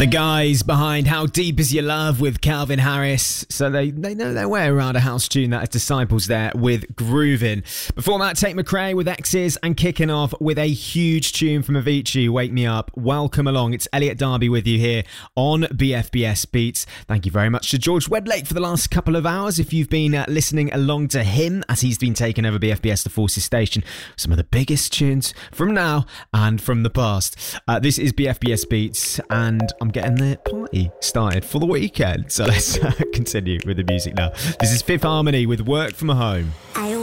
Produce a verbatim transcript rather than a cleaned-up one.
The guys behind How Deep Is Your Love with Calvin Harris. So they, they know their way around a house tune. That is Disciples there with Groovin'. Before that, Tate McRae with X's, and kicking off with a huge tune from Avicii, Wake Me Up. Welcome along. It's Elliot Darby with you here on B F B S Beats. Thank you very much to George Wedlake for the last couple of hours. If you've been uh, listening along to him as he's been taking over B F B S The Forces station, some of the biggest tunes from now and from the past. Uh, this is B F B S Beats, and I'm getting the party started for the weekend. So let's uh, continue with the music now. This is Fifth Harmony with Work From Home. I